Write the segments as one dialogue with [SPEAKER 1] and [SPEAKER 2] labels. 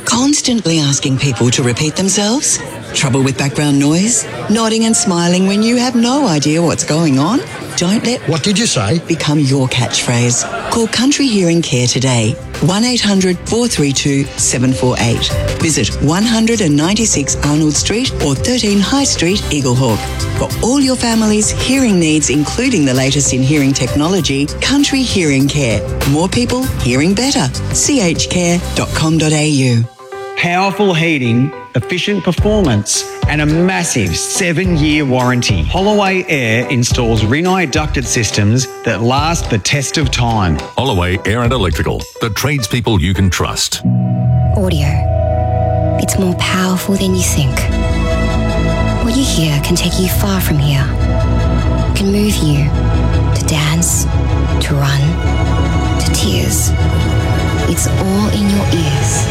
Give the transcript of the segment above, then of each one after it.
[SPEAKER 1] Constantly asking people to repeat themselves? Trouble with background noise? Nodding and smiling when you have no idea what's going on? Don't let
[SPEAKER 2] What did you say?
[SPEAKER 1] become your catchphrase. Call Country Hearing Care today. 1800 432 748. Visit 196 Arnold Street or 13 High Street, Eaglehawk. For all your family's hearing needs, including the latest in hearing technology, Country Hearing Care. More people hearing better. chcare.com.au.
[SPEAKER 3] Powerful heating, efficient performance, and a massive 7-year warranty. Holloway Air installs Rinnai ducted systems that last the test of time.
[SPEAKER 4] Holloway Air and Electrical, the tradespeople you can trust.
[SPEAKER 5] Audio. It's more powerful than you think. What you hear can take you far from here. It can move you to dance, to run, to tears. It's all in your ears.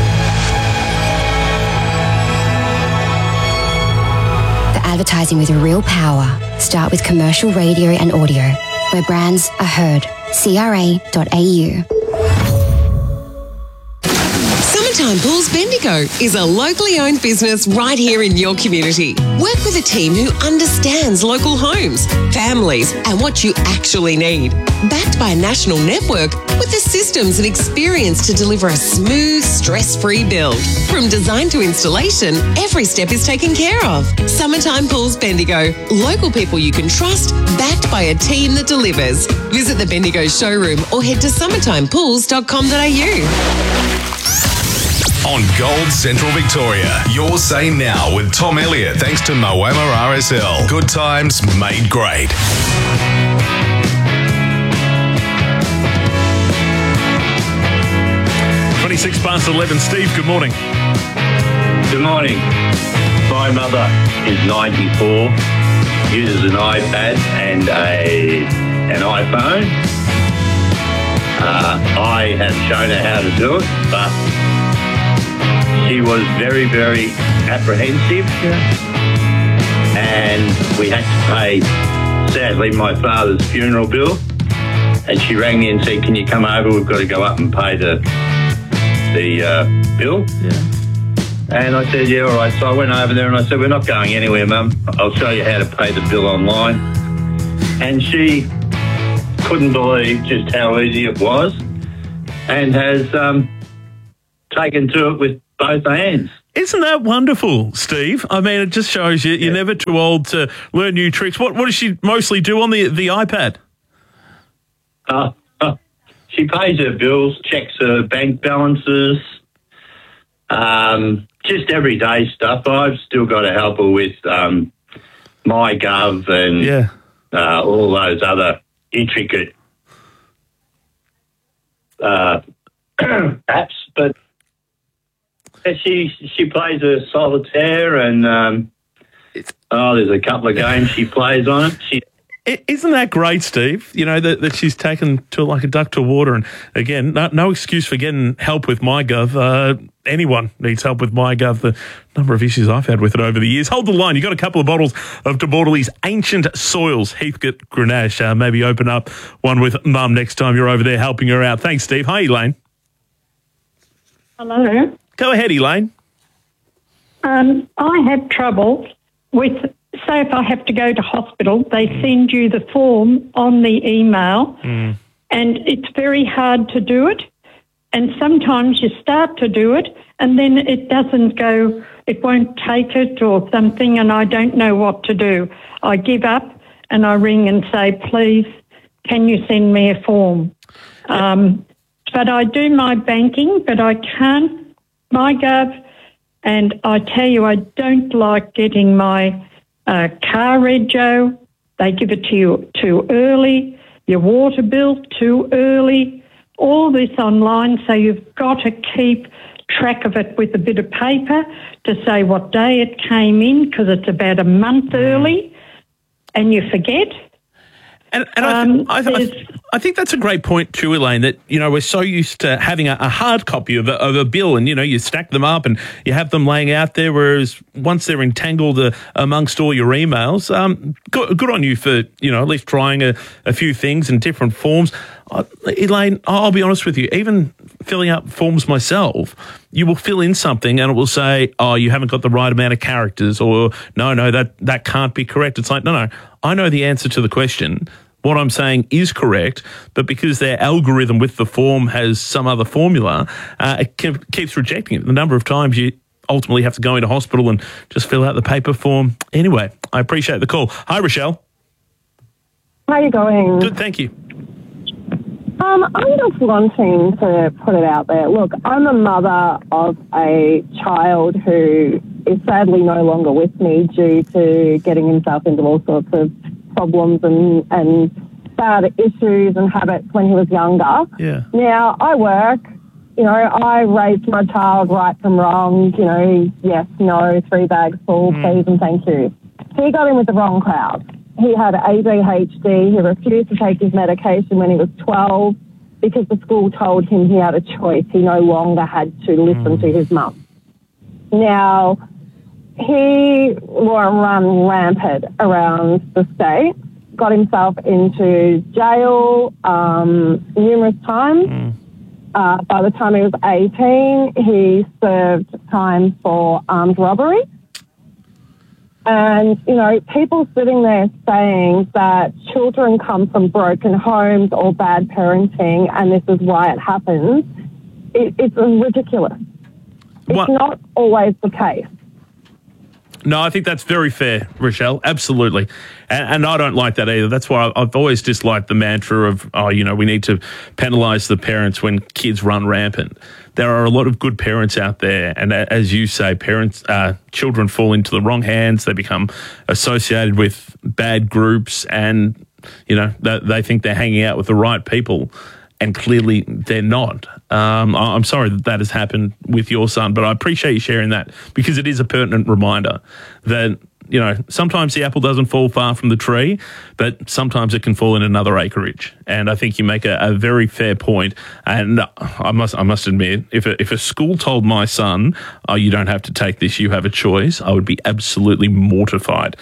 [SPEAKER 5] Advertising with real power. Start with commercial radio and audio, where brands are heard. CRA.au.
[SPEAKER 6] Summertime Pools Bendigo is a locally owned business right here in your community. Work with a team who understands local homes, families, and what you actually need. Backed by a national network with the systems and experience to deliver a smooth, stress-free build. From design to installation, every step is taken care of. Summertime Pools Bendigo. Local people you can trust, backed by a team that delivers. Visit the Bendigo showroom or head to summertimepools.com.au.
[SPEAKER 4] On Gold Central Victoria, your say now with Tom Elliott, thanks to Moama RSL. Good times made great.
[SPEAKER 7] (11). Steve, good morning.
[SPEAKER 8] Good morning. My mother is 94, uses an iPad and an iPhone. I have shown her how to do it, but she was very, very apprehensive. And we had to pay, sadly, my father's funeral bill. And she rang me and said, "Can you come over? We've got to go up and pay the bill."
[SPEAKER 7] Yeah.
[SPEAKER 8] And I said, "Yeah, all right." So I went over there and I said, "We're not going anywhere, Mum. I'll show you how to pay the bill online." And she couldn't believe just how easy it was and has taken to it with both hands.
[SPEAKER 7] Isn't that wonderful, Steve? I mean, it just shows you're never too old to learn new tricks. What does she mostly do on the iPad?
[SPEAKER 8] She pays her bills, checks her bank balances, just everyday stuff. I've still got to help her with MyGov and all those other intricate apps. But she plays her solitaire and there's a couple of games she plays on it.
[SPEAKER 7] Isn't that great, Steve? You know, that she's taken to like a duck to water. And again, no excuse for getting help with MyGov. Anyone needs help with MyGov. The number of issues I've had with it over the years. Hold the line. You've got a couple of bottles of De Bortoli's Ancient Soils, Heathcote Grenache. Maybe open up one with Mum next time you're over there helping her out. Thanks, Steve. Hi, Elaine.
[SPEAKER 9] Hello.
[SPEAKER 7] Go ahead, Elaine.
[SPEAKER 9] I have trouble with, say if I have to go to hospital, they send you the form on the email and it's very hard to do it. And sometimes you start to do it and then it doesn't go, it won't take it or something, and I don't know what to do. I give up and I ring and say, "Please, can you send me a form?" But I do my banking, but I can't MyGov. And I tell you, I don't like getting my car rego. They give it to you too early, your water bill too early, all this online. So you've got to keep track of it with a bit of paper to say what day it came in, because it's about a month early and you forget.
[SPEAKER 7] And I think that's a great point too, Elaine, that, you know, we're so used to having a hard copy of a bill and, you know, you stack them up and you have them laying out there, whereas once they're entangled amongst all your emails, good on you for, you know, at least trying a few things in different forms. Elaine, I'll be honest with you, even filling out forms myself, you will fill in something and it will say, oh, you haven't got the right amount of characters, or no, that can't be correct. It's like, no, I know the answer to the question. What I'm saying is correct, but because their algorithm with the form has some other formula, it keeps rejecting it. The number of times you ultimately have to go into hospital and just fill out the paper form. Anyway, I appreciate the call. Hi, Rochelle.
[SPEAKER 2] How are you going?
[SPEAKER 7] Good, thank you.
[SPEAKER 2] I'm just wanting to put it out there. Look, I'm a mother of a child who is sadly no longer with me due to getting himself into all sorts of problems and bad issues and habits when he was younger.
[SPEAKER 7] Yeah.
[SPEAKER 2] Now, I work, I raised my child right from wrong, yes, no, 3 bags full, please and thank you. He got in with the wrong crowd. He had ADHD. He refused to take his medication when he was 12 because the school told him he had a choice. He no longer had to listen to his mum. Now, he run rampant around the state, got himself into jail numerous times. By the time he was 18, he served time for armed robbery. And, people sitting there saying that children come from broken homes or bad parenting and this is why it happens, it's ridiculous. It's not always the case.
[SPEAKER 7] No, I think that's very fair, Rochelle. Absolutely. And I don't like that either. That's why I've always disliked the mantra of, we need to penalise the parents when kids run rampant. There are a lot of good parents out there. And as you say, children fall into the wrong hands. They become associated with bad groups and, they think they're hanging out with the right people. And clearly they're not. I'm sorry that has happened with your son, but I appreciate you sharing that because it is a pertinent reminder that, sometimes the apple doesn't fall far from the tree, but sometimes it can fall in another acreage. And I think you make a very fair point. And I must admit, if a school told my son, oh, you don't have to take this, you have a choice, I would be absolutely mortified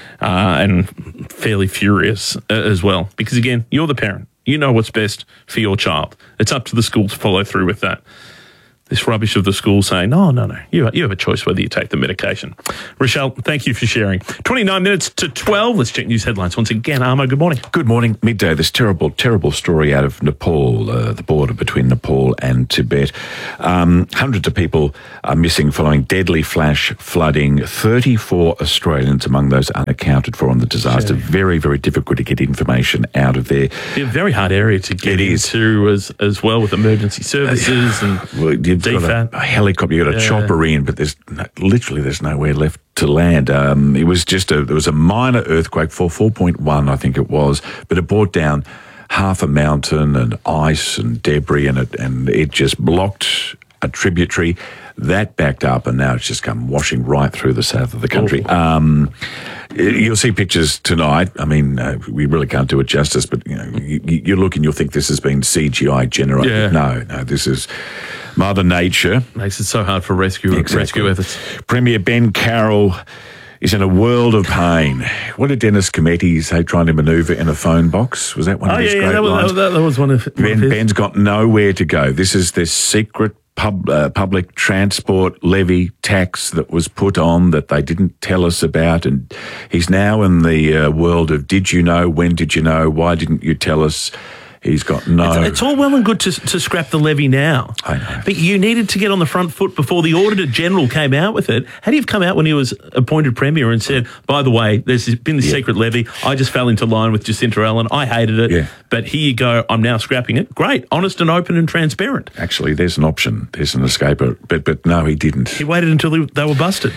[SPEAKER 7] and fairly furious as well. Because again, you're the parent. You know what's best for your child. It's up to the school to follow through with that. This rubbish of the school saying, no, you have a choice whether you take the medication. Rochelle, thank you for sharing. 29 minutes to 12. Let's check news headlines once again. Armo, good morning.
[SPEAKER 10] Good morning. Midday, this terrible story out of Nepal, the border between Nepal and Tibet. Hundreds of people are missing following deadly flash flooding. 34 Australians among those unaccounted for on the disaster. Sure. Very, very difficult to get information out of there.
[SPEAKER 7] It's a very hard area to get into as well with emergency services and
[SPEAKER 10] you've got a helicopter, you've got a chopper in, but there's nowhere left to land. It was there was a minor earthquake for 4.1, I think it was, but it brought down half a mountain and ice and debris, and it just blocked a tributary that backed up, and now it's just come washing right through the south of the country. You'll see pictures tonight. I mean, we really can't do it justice, but you look and you'll think this has been CGI generated. No, this is Mother Nature.
[SPEAKER 7] Makes it so hard for rescue efforts.
[SPEAKER 10] Premier Ben Carroll is in a world of pain. What did Dennis Cometti say trying to manoeuvre in a phone box? Was that one of his great lines?
[SPEAKER 7] That was one of
[SPEAKER 10] Ben's got nowhere to go. This is this secret public transport levy tax that was put on that they didn't tell us about, and he's now in the world of did you know, when did you know, why didn't you tell us? He's got no...
[SPEAKER 7] It's all well and good to scrap the levy now.
[SPEAKER 10] I know.
[SPEAKER 7] But you needed to get on the front foot before the Auditor General came out with it. Had he have come out when he was appointed Premier and said, by the way, there's been this secret levy, I just fell into line with Jacinta Allen, I hated it, but here you go, I'm now scrapping it. Great, honest and open and transparent.
[SPEAKER 10] Actually, there's an option, there's an escape, but no, he didn't.
[SPEAKER 7] He waited until they were busted.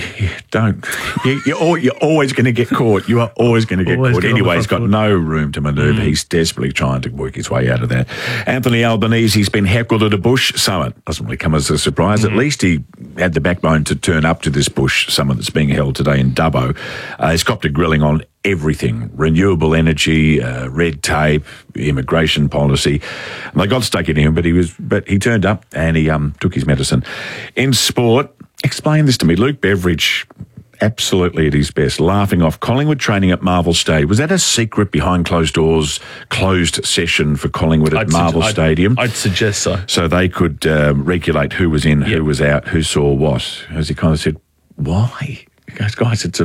[SPEAKER 10] You're always going to get caught. You are always going to get caught. Anyway, he's got no room to manoeuvre. He's desperately trying to work his way out of that. Anthony Albanese's been heckled at a Bush summit. Doesn't really come as a surprise. At least he had the backbone to turn up to this Bush summit that's being held today in Dubbo. He's copped a grilling on everything: renewable energy, red tape, immigration policy. And they got stuck into him, but he turned up and he took his medicine. In sport, explain this to me. Luke Beveridge absolutely at his best, laughing off Collingwood training at Marvel Stadium. Was that a secret behind closed doors, closed session for Collingwood at Marvel Stadium?
[SPEAKER 7] I'd suggest so.
[SPEAKER 10] So they could regulate who was in, who was out, who saw what. As he kind of said, why? He goes, guys, it's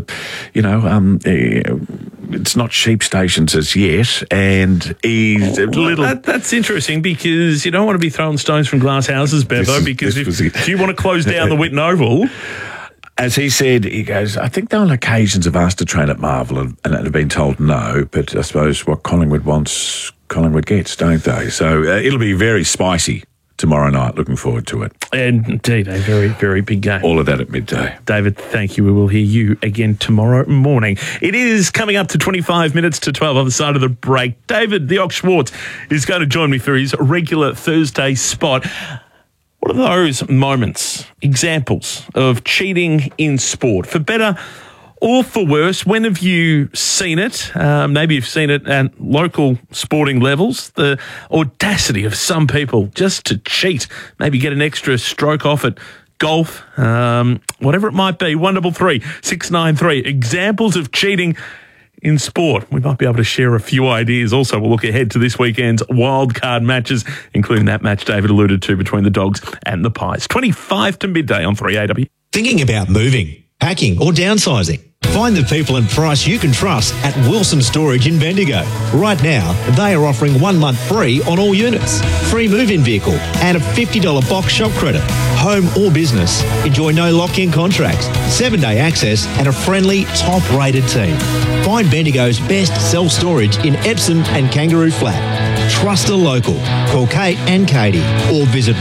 [SPEAKER 10] it's not sheep stations as yet, and he's a little...
[SPEAKER 7] That's interesting, because you don't want to be throwing stones from glass houses, Bevo, because if you want to close down the Whitten Oval...
[SPEAKER 10] As he said, he goes, I think they're on occasions have asked to train at Marvel and have been told no, but I suppose what Collingwood wants, Collingwood gets, don't they? So it'll be very spicy tomorrow night. Looking forward to it.
[SPEAKER 7] And indeed, a very, very big game.
[SPEAKER 10] All of that at midday.
[SPEAKER 7] David, thank you. We will hear you again tomorrow morning. It is coming up to 25 minutes to 12 on the side of the break. David, the Ox Schwartz, is going to join me for his regular Thursday spot. What are those moments, examples of cheating in sport? For better or for worse, when have you seen it? Maybe you've seen it at local sporting levels. The audacity of some people just to cheat, maybe get an extra stroke off at golf, whatever it might be. 133 693. Examples of cheating in sport. We might be able to share a few ideas. Also, we'll look ahead to this weekend's wildcard matches, including that match David alluded to between the Dogs and the Pies. 25 to midday on 3AW.
[SPEAKER 11] Thinking about moving, packing or downsizing? Find the people and price you can trust at Wilson Storage in Bendigo. Right now, they are offering 1 month free on all units, free move-in vehicle and a $50 box shop credit. Home or business, enjoy no lock-in contracts, 7-day access and a friendly, top-rated team. Find Bendigo's best self-storage in Epsom and Kangaroo Flat. Trust a local. Call Kate and Katie or visit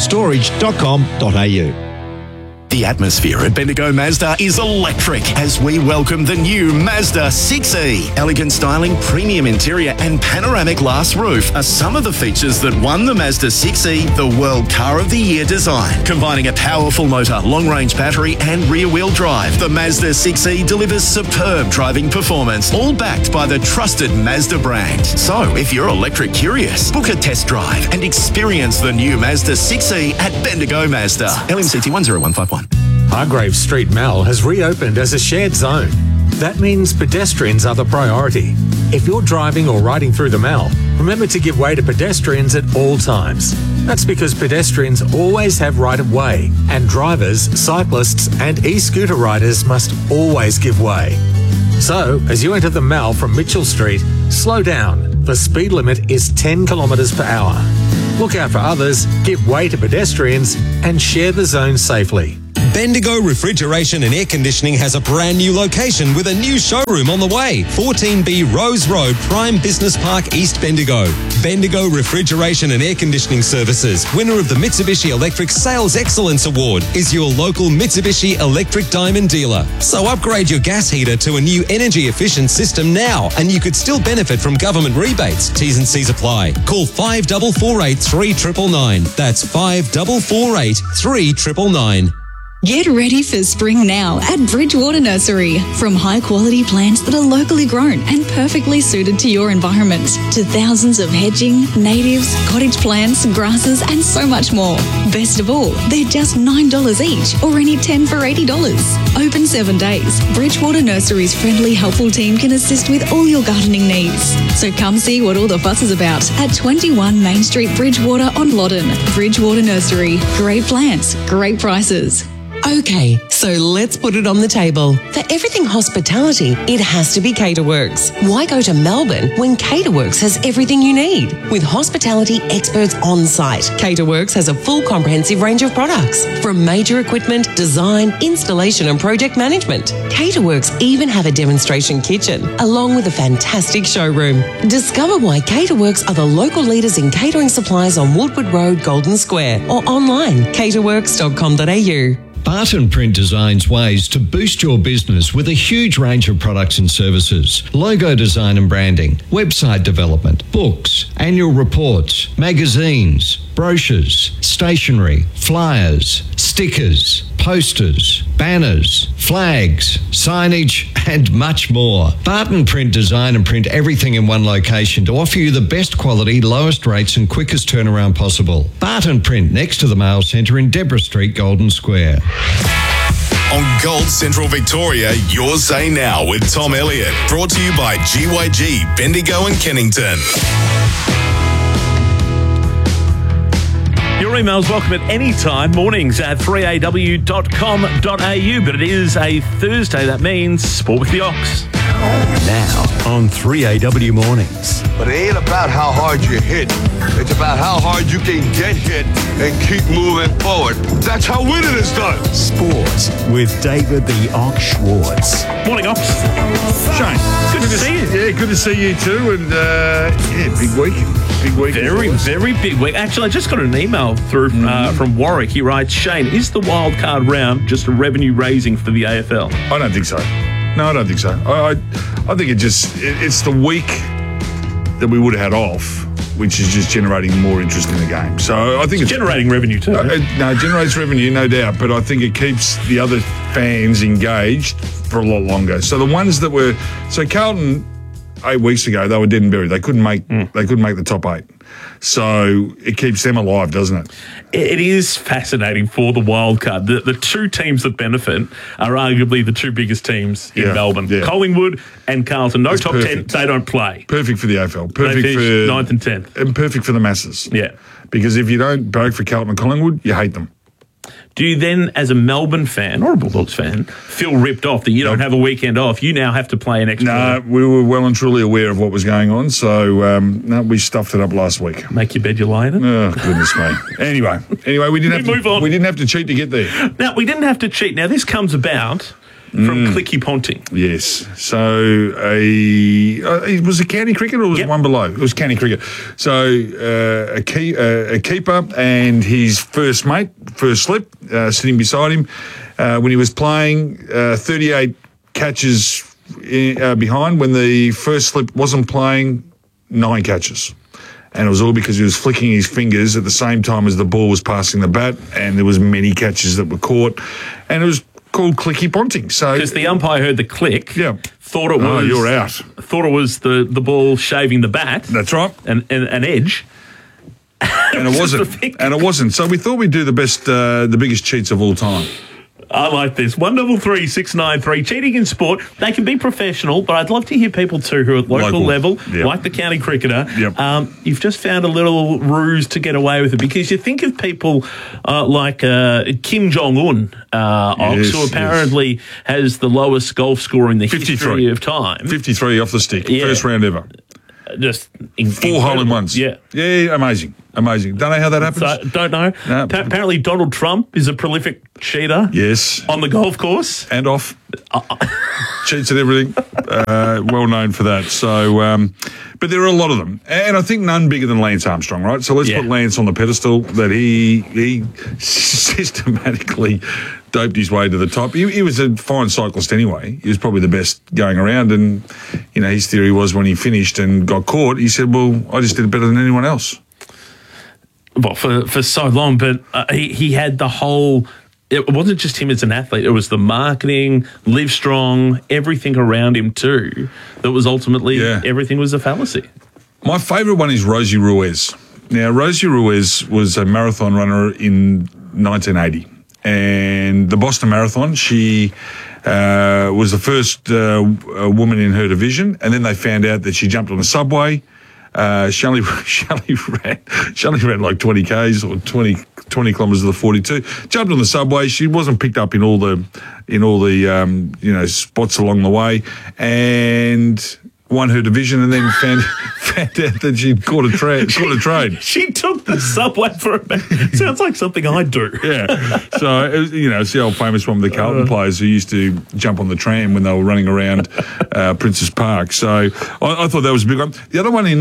[SPEAKER 11] wilsonstorage.com.au.
[SPEAKER 12] The atmosphere at Bendigo Mazda is electric as we welcome the new Mazda 6E. Elegant styling, premium interior and panoramic glass roof are some of the features that won the Mazda 6E the World Car of the Year design. Combining a powerful motor, long-range battery and rear-wheel drive, the Mazda 6E delivers superb driving performance, all backed by the trusted Mazda brand. So, if you're electric curious, book a test drive and experience the new Mazda 6E at Bendigo Mazda. LMCT 10151.
[SPEAKER 13] Hargrave Street Mall has reopened as a shared zone. That means pedestrians are the priority. If you're driving or riding through the mall, remember to give way to pedestrians at all times. That's because pedestrians always have right of way, and drivers, cyclists and e-scooter riders must always give way. So, as you enter the mall from Mitchell Street, slow down. The speed limit is 10 kilometres per hour. Look out for others, give way to pedestrians and share the zone safely.
[SPEAKER 14] Bendigo Refrigeration and Air Conditioning has a brand new location with a new showroom on the way. 14B Rose Road, Prime Business Park, East Bendigo. Bendigo Refrigeration and Air Conditioning Services, winner of the Mitsubishi Electric Sales Excellence Award, is your local Mitsubishi Electric Diamond dealer. So upgrade your gas heater to a new energy efficient system now, and you could still benefit from government rebates. T's and C's apply. Call 5448 3999. That's 5448 3999.
[SPEAKER 15] Get ready for spring now at Bridgewater Nursery. From high-quality plants that are locally grown and perfectly suited to your environment, to thousands of hedging, natives, cottage plants, grasses, and so much more. Best of all, they're just $9 each, or any 10 for $80. Open 7 days. Bridgewater Nursery's friendly, helpful team can assist with all your gardening needs. So come see what all the fuss is about at 21 Main Street, Bridgewater on Loddon. Bridgewater Nursery. Great plants, great prices.
[SPEAKER 6] Okay, so let's put it on the table. For everything hospitality, it has to be Caterworks. Why go to Melbourne when Caterworks has everything you need? With hospitality experts on site, Caterworks has a full comprehensive range of products, from major equipment, design, installation and project management. Caterworks even have a demonstration kitchen, along with a fantastic showroom. Discover why Caterworks are the local leaders in catering supplies on Woodward Road, Golden Square, or online, caterworks.com.au.
[SPEAKER 16] Barton Print designs ways to boost your business with a huge range of products and services. Logo design and branding, website development, books, annual reports, magazines, brochures, stationery, flyers, stickers, posters, banners, flags, signage, and much more. Barton Print design and print everything in one location to offer you the best quality, lowest rates and quickest turnaround possible. Barton Print next to the Mail Centre in Deborah Street, Golden Square.
[SPEAKER 4] On Gold Central Victoria, your say now with Tom Elliott. Brought to you by GYG, Bendigo and Kennington.
[SPEAKER 7] Your email's welcome at any time, mornings at 3aw.com.au. But it is a Thursday. That means Sport with the Ox.
[SPEAKER 17] Now on 3AW Mornings.
[SPEAKER 18] But it ain't about how hard you hit. It's about how hard you can get hit and keep moving forward. That's how winning is done.
[SPEAKER 17] Sports with David the Ox Schwartz.
[SPEAKER 7] Morning, Ox.
[SPEAKER 19] Shane,
[SPEAKER 7] good to see you.
[SPEAKER 19] Yeah, good to see you too. And big week. Big week.
[SPEAKER 7] Very big week. Actually, I just got an email through from Warwick. He writes, Shane, is the wild card round just a revenue raising for the AFL?
[SPEAKER 19] I don't think so. No, I don't think so. I think it's the week that we would have had off, which is just generating more interest in the game. So I think it's
[SPEAKER 7] generating revenue too.
[SPEAKER 19] No, it generates revenue, no doubt, but I think it keeps the other fans engaged for a lot longer. So the ones that were Carlton 8 weeks ago, they were dead and buried. They couldn't make the top 8. So it keeps them alive, doesn't it?
[SPEAKER 7] It is fascinating for the wild card. The two teams that benefit are arguably the two biggest teams in Melbourne. Yeah. Collingwood and Carlton. No, top perfect. 10, they don't play.
[SPEAKER 19] Perfect for the AFL. Perfect
[SPEAKER 7] they
[SPEAKER 19] for
[SPEAKER 7] 9th and 10th.
[SPEAKER 19] And perfect for the masses.
[SPEAKER 7] Yeah.
[SPEAKER 19] Because if you don't vote for Carlton and Collingwood, you hate them.
[SPEAKER 7] Do you then, as a Melbourne fan or a Bulldogs fan, feel ripped off that you don't have a weekend off? You now have to play an extra.
[SPEAKER 19] No, we were well and truly aware of what was going on, so we stuffed it up last week.
[SPEAKER 7] Make your bed, you lie in it?
[SPEAKER 19] Oh, goodness me. Anyway, we didn't have to cheat to get there.
[SPEAKER 7] Now, we didn't have to cheat. Now, this comes about from Clicky Ponting.
[SPEAKER 19] Yes. So it was a county cricket or was it one below? It was county cricket. So a keeper and his first mate, first slip, sitting beside him when he was playing 38 catches behind. When the first slip wasn't playing, 9 catches. And it was all because he was flicking his fingers at the same time as the ball was passing the bat, and there was many catches that were caught. And it was called Clicky Ponting. So
[SPEAKER 7] because the umpire heard the click, thought it was
[SPEAKER 19] you're out.
[SPEAKER 7] Thought it was the ball shaving the bat.
[SPEAKER 19] That's right,
[SPEAKER 7] and an edge.
[SPEAKER 19] And it wasn't. And it wasn't. So we thought we'd do the biggest cheats of all time.
[SPEAKER 7] I like this. 133 693. Cheating in sport, they can be professional, but I'd love to hear people too who are at local level, like the county cricketer. You've just found a little ruse to get away with it, because you think of people like Kim Jong-un, who apparently has the lowest golf score in the history of time.
[SPEAKER 19] 53 off the stick. First round ever.
[SPEAKER 7] Just
[SPEAKER 19] 4 hole-in-ones. Yeah, amazing. Don't know how that happens.
[SPEAKER 7] Don't know. No. Apparently Donald Trump is a prolific cheater.
[SPEAKER 19] Yes.
[SPEAKER 7] On the golf course.
[SPEAKER 19] And off. Cheats at everything. Well known for that. So, but there are a lot of them. And I think none bigger than Lance Armstrong, right? So let's put Lance on the pedestal that he systematically doped his way to the top. He was a fine cyclist anyway. He was probably the best going around. And, his theory was when he finished and got caught, he said, well, I just did it better than anyone else.
[SPEAKER 7] Well, for so long, but he had the whole... It wasn't just him as an athlete. It was the marketing, Live Strong, everything around him too, that was ultimately everything was a fallacy.
[SPEAKER 19] My favourite one is Rosie Ruiz. Now, Rosie Ruiz was a marathon runner in 1980. And the Boston Marathon, she was the first woman in her division. And then they found out that she jumped on a subway. She only ran like 20 Ks or 20 kilometres of the 42. Jumped on the subway. She wasn't picked up in all the spots along the way, and won her division, and then found out that she'd caught a train.
[SPEAKER 7] She took the subway for a bit. Sounds like something I'd do.
[SPEAKER 19] Yeah. So, it's the old famous one with the Carlton players who used to jump on the tram when they were running around Princess Park. So I thought that was a big one. The other one in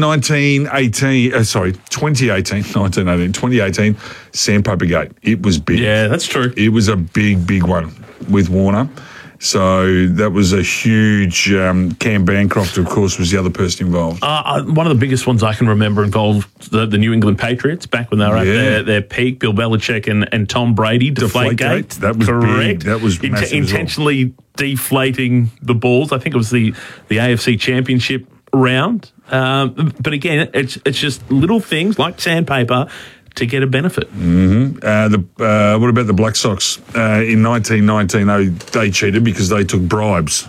[SPEAKER 19] 2018, Sandpaper Gate. It was big.
[SPEAKER 7] Yeah, that's true.
[SPEAKER 19] It was a big one with Warner. So that was a huge... Cam Bancroft, of course, was the other person involved.
[SPEAKER 7] One of the biggest ones I can remember involved the New England Patriots back when they were at their peak. Bill Belichick and Tom Brady. Deflategate.
[SPEAKER 19] That was correct. Big. That was massive
[SPEAKER 7] intentionally deflating the balls. I think it was the AFC Championship round. But again, it's just little things like sandpaper to get a benefit.
[SPEAKER 19] What about the Black Sox? In 1919, they cheated because they took bribes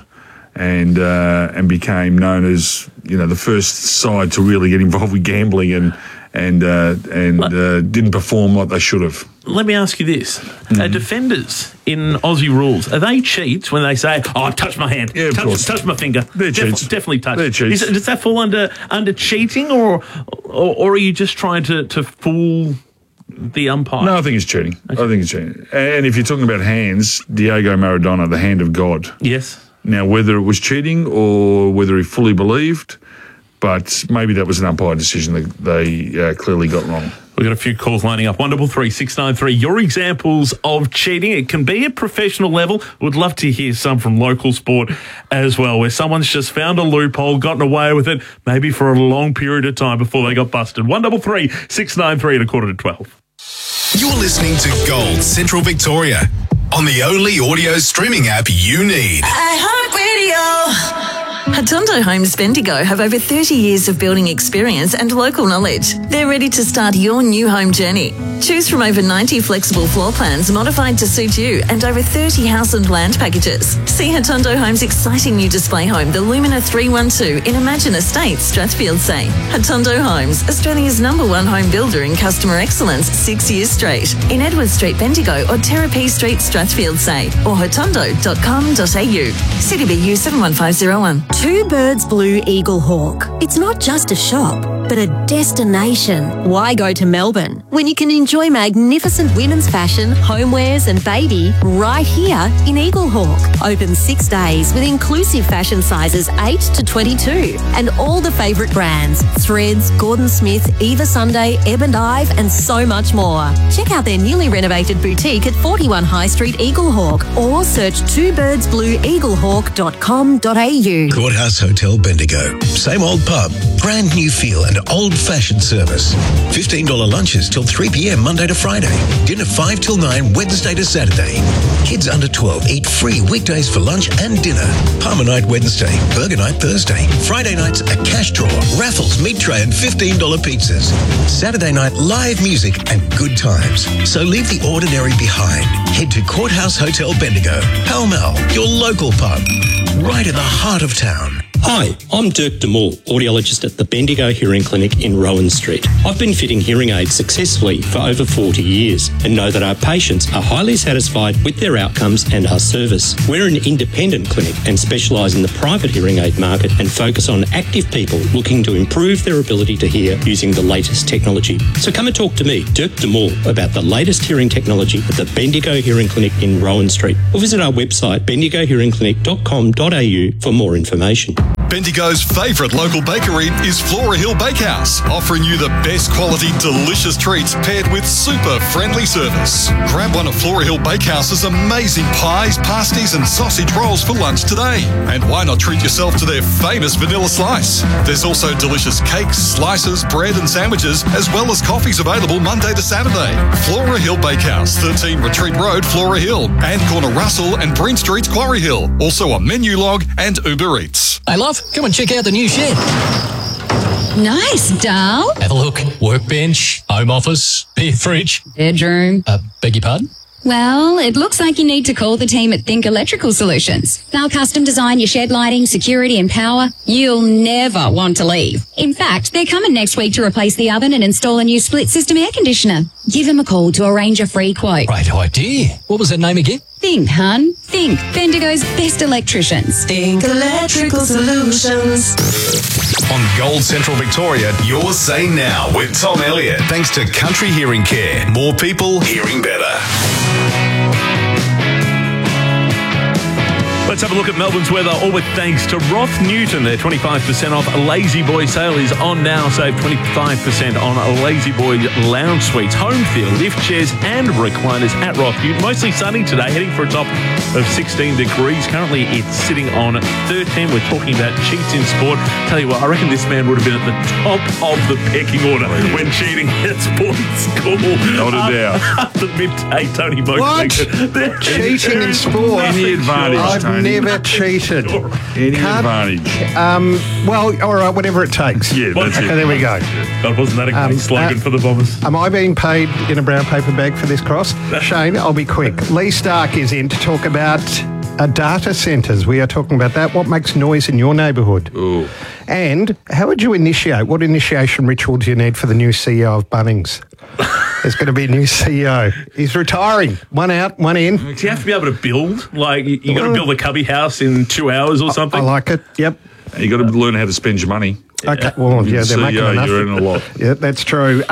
[SPEAKER 19] and became known as the first side to really get involved with gambling and didn't perform like they should have.
[SPEAKER 7] Let me ask you this. Are defenders in Aussie rules, are they cheats when they say, touch my hand,
[SPEAKER 19] of course.
[SPEAKER 7] touch my finger?
[SPEAKER 19] They're cheats.
[SPEAKER 7] Definitely touch.
[SPEAKER 19] They're cheats.
[SPEAKER 7] Does that fall under cheating or are you just trying to fool the umpire?
[SPEAKER 19] No, I think it's cheating. Okay. I think it's cheating. And if you're talking about hands, Diego Maradona, the hand of God.
[SPEAKER 7] Yes.
[SPEAKER 19] Now, whether it was cheating or whether he fully believed, but maybe that was an umpire decision that they clearly got wrong.
[SPEAKER 7] We've got a few calls lining up. 133 693. Your examples of cheating. It can be at professional level. Would love to hear some from local sport as well, where someone's just found a loophole, gotten away with it, maybe for a long period of time before they got busted. 133 693 at 11:45.
[SPEAKER 4] You're listening to Gold Central Victoria on the only audio streaming app you need.
[SPEAKER 20] iHeartRadio. Hatondo Homes Bendigo have over 30 years of building experience and local knowledge. They're ready to start your new home journey. Choose from over 90 flexible floor plans modified to suit you and over 30 house and land packages. See Hatondo Homes' exciting new display home, the Lumina 312 in Imagine Estates, Strathfield Say. Hatondo Homes, Australia's #1 home builder in customer excellence 6 years straight. In Edward Street, Bendigo or Terrapee Street, Strathfield Say or hatondo.com.au. CDBU 71501.
[SPEAKER 21] Two Birds Blue Eagle Hawk. It's not just a shop, but a destination. Why go to Melbourne when you can enjoy magnificent women's fashion, homewares and baby right here in Eagle Hawk? Open 6 days with inclusive fashion sizes 8 to 22 and all the favourite brands, Threads, Gordon Smith, Eva Sunday, Ebb and Ive and so much more. Check out their newly renovated boutique at 41 High Street, Eagle Hawk or search twobirdsblueeaglehawk.com.au.
[SPEAKER 22] Courthouse Hotel Bendigo. Same old pub, brand new feel and old-fashioned service. $15 lunches till 3 p.m. Monday to Friday. Dinner 5 till 9 Wednesday to Saturday. Kids under 12 eat free weekdays for lunch and dinner. Palmer night Wednesday, burger night Thursday. Friday nights a cash draw, raffles, meat tray and $15 pizzas. Saturday night live music and good times. So leave the ordinary behind. Head to Courthouse Hotel Bendigo. Pall Mall, your local pub. Right in the heart of town.
[SPEAKER 23] Hi, I'm Dirk de Moore, audiologist at the Bendigo Hearing Clinic in Rowan Street. I've been fitting hearing aids successfully for over 40 years and know that our patients are highly satisfied with their outcomes and our service. We're an independent clinic and specialise in the private hearing aid market and focus on active people looking to improve their ability to hear using the latest technology. So come and talk to me, Dirk de Moore, about the latest hearing technology at the Bendigo Hearing Clinic in Rowan Street or visit our website bendigohearingclinic.com.au for more information.
[SPEAKER 24] Bendigo's favourite local bakery is Flora Hill Bakehouse, offering you the best quality, delicious treats paired with super friendly service. Grab one of Flora Hill Bakehouse's amazing pies, pasties and sausage rolls for lunch today. And why not treat yourself to their famous vanilla slice? There's also delicious cakes, slices, bread and sandwiches, as well as coffees available Monday to Saturday. Flora Hill Bakehouse, 13 Retreat Road, Flora Hill, and corner Russell and Breen Street, Quarry Hill. Also on Menu Log and Uber Eats.
[SPEAKER 25] Hey, love, come and check out the new shed.
[SPEAKER 26] Nice, Dal.
[SPEAKER 25] Have a look. Workbench, home office, beer fridge.
[SPEAKER 26] Bedroom.
[SPEAKER 25] Beg your pardon?
[SPEAKER 26] Well, it looks like you need to call the team at Think Electrical Solutions. They'll custom design your shed lighting, security and power. You'll never want to leave. In fact, they're coming next week to replace the oven and install a new split system air conditioner. Give them a call to arrange a free quote.
[SPEAKER 25] Great idea. What was that name again?
[SPEAKER 26] Think, hun. Think. Bendigo's best electricians.
[SPEAKER 20] Think Electrical Solutions.
[SPEAKER 4] On Gold Central Victoria, you're Say Now with Tom Elliott. Thanks to Country Hearing Care. More people hearing better.
[SPEAKER 7] Let's have a look at Melbourne's weather, all with thanks to Roth Newton. Their 25% off Lazy Boy sale is on now. Save 25% on Lazy Boy lounge suites, home theatre, lift chairs and recliners at Roth Newton. Mostly sunny today, heading for a top of 16 degrees. Currently, it's sitting on 13. We're talking about cheats in sport. Tell you what, I reckon this man would have been at the top of the pecking order when cheating at sports school.
[SPEAKER 19] Not a doubt.
[SPEAKER 7] After midday, Tony Boak.
[SPEAKER 27] What?
[SPEAKER 19] Cheating in sport. Any advantage, Tony.
[SPEAKER 1] never cheated.
[SPEAKER 19] Any advantage.
[SPEAKER 1] Well, all right, whatever it takes.
[SPEAKER 19] Yeah, that's it.
[SPEAKER 1] There we go.
[SPEAKER 7] God, wasn't that a great slogan for the Bombers?
[SPEAKER 1] Am I being paid in a brown paper bag for this cross? Shane, I'll be quick. Lee Stark is in to talk about data centres. We are talking about that. What makes noise in your neighbourhood?
[SPEAKER 19] Ooh.
[SPEAKER 1] And how would you initiate? What initiation ritual do you need for the new CEO of Bunnings? There's going to be a new CEO. He's retiring. One out, one in.
[SPEAKER 7] Do you have to be able to build? Like, you got to build a cubby house in 2 hours or something?
[SPEAKER 1] I like it. Yep.
[SPEAKER 19] You got to learn how to spend your money.
[SPEAKER 1] Okay. Well, yeah, they're making enough.
[SPEAKER 19] You're earning a lot.
[SPEAKER 1] Yeah, that's true.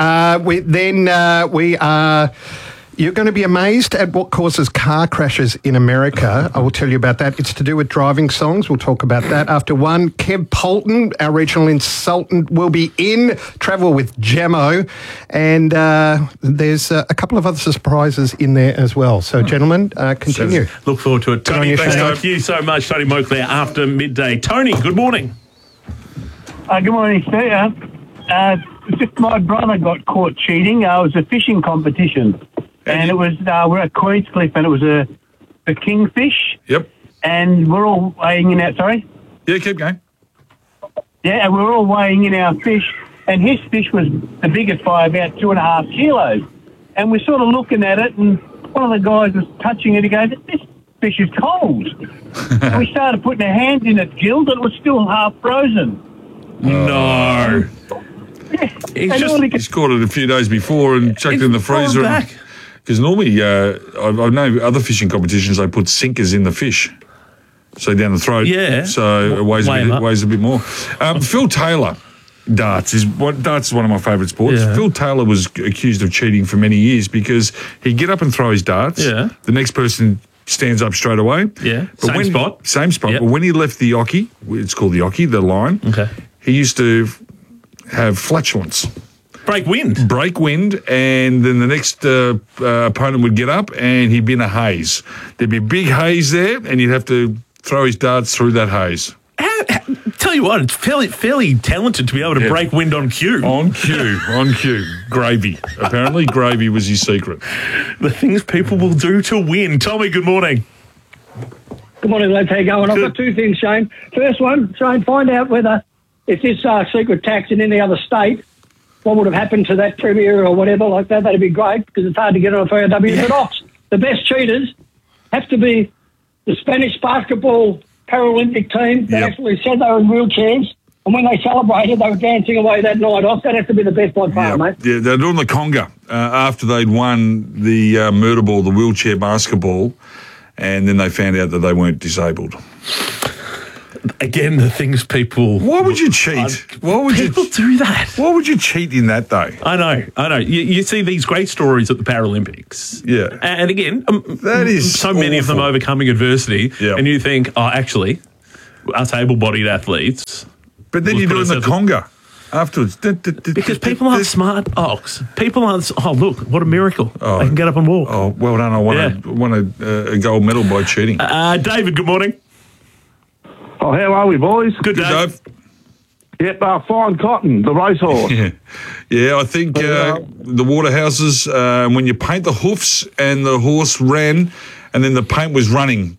[SPEAKER 1] We are. You're going to be amazed at what causes car crashes in America. I will tell you about that. It's to do with driving songs. We'll talk about that after one. Kev Polton, our regional consultant, will be in Travel with Jamo. And there's a couple of other surprises in there as well. So, gentlemen, continue.
[SPEAKER 7] Look forward to it. Tony, thank you so much. Tony Moakley after midday. Tony, good morning.
[SPEAKER 2] Good morning, Steve. Just my brother got caught cheating. It was a fishing competition. And it was, we're at Queenscliff, and it was a kingfish.
[SPEAKER 19] Yep.
[SPEAKER 2] And we're all weighing in our, sorry?
[SPEAKER 19] Yeah, keep going.
[SPEAKER 2] Yeah, and we're all weighing in our fish, and his fish was the biggest by about 2.5 kilos. And we're sort of looking at it, and one of the guys was touching it. He goes, "This fish is cold." And we started putting our hands in its gills, and it was still half frozen.
[SPEAKER 7] No.
[SPEAKER 19] He's caught it a few days before and chucked it in the freezer. Because normally, I know other fishing competitions, they put sinkers in the fish. So down the throat.
[SPEAKER 7] Yeah.
[SPEAKER 19] So it weighs a bit more. Phil Taylor, darts is one of my favourite sports.
[SPEAKER 7] Yeah.
[SPEAKER 19] Phil Taylor was accused of cheating for many years because he'd get up and throw his darts.
[SPEAKER 7] Yeah.
[SPEAKER 19] The next person stands up straight away.
[SPEAKER 7] Yeah.
[SPEAKER 19] But Same spot.
[SPEAKER 7] Yep.
[SPEAKER 19] But when he left the yockey, it's called the yockey, the line, he used to have flatulence.
[SPEAKER 7] Break wind,
[SPEAKER 19] and then the next opponent would get up and he'd be in a haze. There'd be a big haze there, and he'd have to throw his darts through that haze.
[SPEAKER 7] Tell you what, it's fairly talented to be able to break wind on cue.
[SPEAKER 19] On cue. Gravy. Apparently, gravy was his secret.
[SPEAKER 7] The things people will do to win. Tommy, good morning.
[SPEAKER 3] Good morning, lads. How you going? I've got two things, Shane. First one, Shane, find out whether if this secret tax in any other state, what would have happened to that premier or whatever like that. That'd be great because it's hard to get on a 3AW. But Ox, the best cheaters have to be the Spanish basketball Paralympic team that actually said they were in wheelchairs. And when they celebrated, they were dancing away that night off. That has to be the best by far, mate.
[SPEAKER 19] Yeah, they're doing the conga after they'd won the murder ball, the wheelchair basketball, and then they found out that they weren't disabled.
[SPEAKER 7] Again, the things people...
[SPEAKER 19] Why would you cheat?
[SPEAKER 7] People do that.
[SPEAKER 19] Why would you cheat in that, though?
[SPEAKER 7] I know. You see these great stories at the Paralympics.
[SPEAKER 19] Yeah.
[SPEAKER 7] And again,
[SPEAKER 19] that is
[SPEAKER 7] so many of them overcoming adversity, and you think, actually, us able-bodied athletes...
[SPEAKER 19] But then you're doing the conga afterwards.
[SPEAKER 7] Because people aren't smart, Ox. People aren't... Oh, look, what a miracle. They can get up and walk.
[SPEAKER 19] Oh, well done. I won a gold medal by cheating.
[SPEAKER 7] David, good morning.
[SPEAKER 5] Oh, how are we, boys?
[SPEAKER 7] Good, Dave.
[SPEAKER 5] Yep, Fine Cotton, the racehorse.
[SPEAKER 19] Yeah, I think the Waterhouses, when you paint the hoofs and the horse ran and then the paint was running